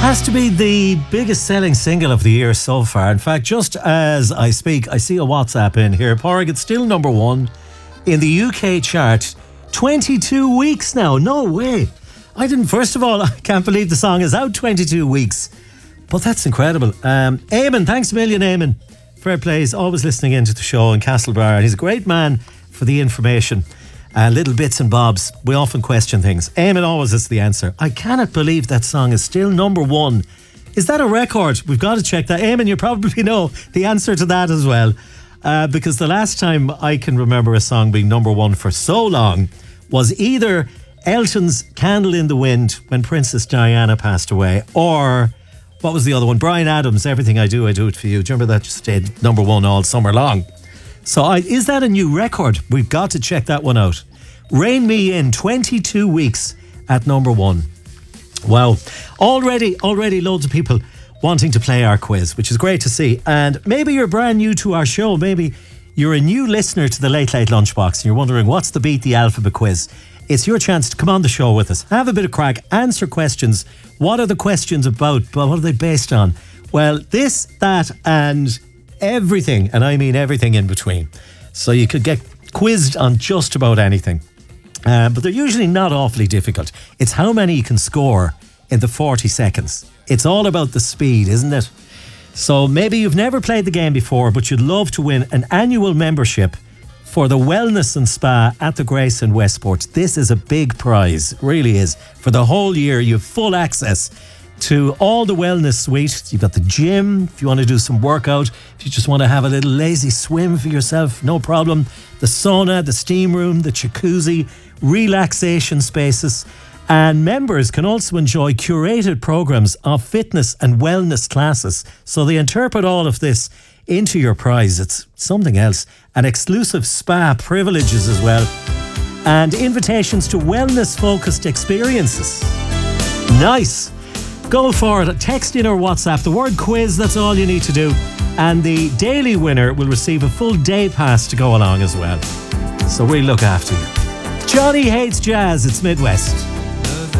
Has to be the biggest selling single of the year so far. In fact, just as I speak, I see a WhatsApp in here. Porrig, it's still number one in the UK chart. 22 weeks now. No way. First of all, I can't believe the song is out 22 weeks. But that's incredible. Eamon, thanks a million, Eamon. Fair play. He's always listening into the show in Castlebar. And he's a great man for the information. Little bits and bobs. We often question things. Eamon always is the answer. I cannot believe that song is still number one. Is that a record? We've got to check that. Eamon, you probably know the answer to that as well. Because the last time I can remember a song being number one for so long was either Elton's Candle in the Wind when Princess Diana passed away, or what was the other one? Bryan Adams, Everything I Do It For You. Do you remember that just stayed number one all summer long? So is that a new record? We've got to check that one out. Rein Me In, 22 weeks at number one. Wow. Already loads of people wanting to play our quiz, which is great to see. And maybe you're brand new to our show. Maybe you're a new listener to the Late Late Lunchbox and you're wondering what's the Beat the Alphabet quiz. It's your chance to come on the show with us. Have a bit of crack. Answer questions. What are the questions about? What are they based on? Well, this, that and everything, and I mean everything in between. So you could get quizzed on just about anything. But they're usually not awfully difficult. It's how many you can score in the 40 seconds. It's all about the speed, isn't it? So maybe you've never played the game before, but you'd love to win an annual membership for the Wellness and Spa at the Grace in Westport. This is a big prize, it really is. For the whole year, you have full access to all the wellness suite. You've got the gym, if you want to do some workout, if you just want to have a little lazy swim for yourself, no problem. The sauna, the steam room, the jacuzzi, relaxation spaces. And members can also enjoy curated programs of fitness and wellness classes. So they interpret all of this into your prize. It's something else. And exclusive spa privileges as well. And invitations to wellness-focused experiences. Nice. Go for it. Text in or WhatsApp the word quiz. That's all you need to do. And the daily winner will receive a full day pass to go along as well. So we look after you. Johnny Hates Jazz. It's Midwest.